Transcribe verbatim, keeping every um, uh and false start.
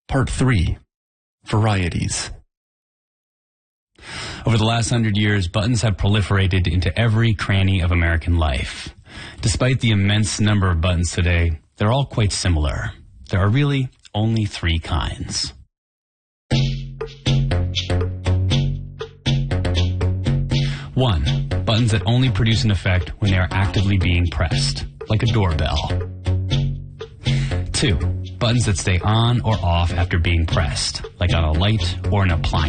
Part three. Varieties. Over the last hundred years, buttons have proliferated into every cranny of American life. Despite the immense number of buttons today, they're all quite similar. There are really only three kinds. One, buttons that only produce an effect when they are actively being pressed, like a doorbell. Two, buttons that stay on or off after being pressed, like on a light or an appliance.